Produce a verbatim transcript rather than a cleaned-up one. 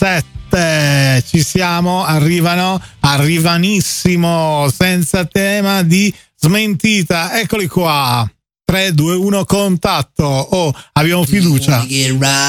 sette. Ci siamo, arrivano, arrivanissimo, senza tema di smentita. Eccoli qua. tre, due, uno, contatto. Oh, abbiamo fiducia.